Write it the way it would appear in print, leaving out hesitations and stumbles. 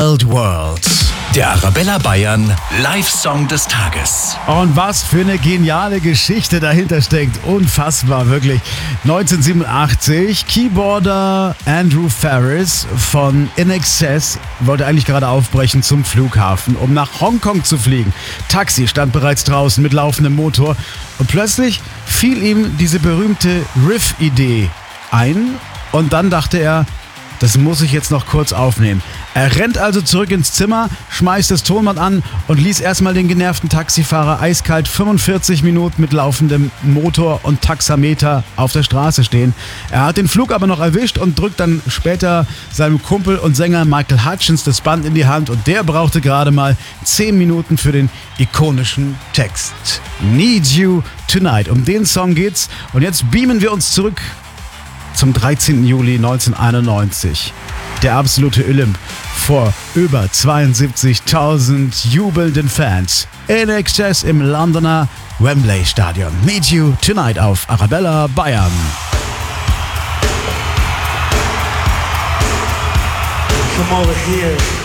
Old World. Der Arabella Bayern Live-Song des Tages. Und was für eine geniale Geschichte dahinter steckt. Unfassbar, wirklich. 1987, Keyboarder Andrew Farriss von INXS wollte eigentlich gerade aufbrechen zum Flughafen, um nach Hongkong zu fliegen. Taxi stand bereits draußen mit laufendem Motor und plötzlich fiel ihm diese berühmte Riff-Idee ein und dann dachte er, das muss ich jetzt noch kurz aufnehmen. Er rennt also zurück ins Zimmer, schmeißt das Tonband an und ließ erstmal den genervten Taxifahrer eiskalt 45 Minuten mit laufendem Motor und Taxameter auf der Straße stehen. Er hat den Flug aber noch erwischt und drückt dann später seinem Kumpel und Sänger Michael Hutchence das Band in die Hand und der brauchte gerade mal 10 Minuten für den ikonischen Text. Need You Tonight. Um den Song geht's und jetzt beamen wir uns zurück zum 13. Juli 1991. Der absolute Olymp vor über 72.000 jubelnden Fans. INXS im Londoner Wembley Stadion. Meet You Tonight auf Arabella Bayern. Come over here.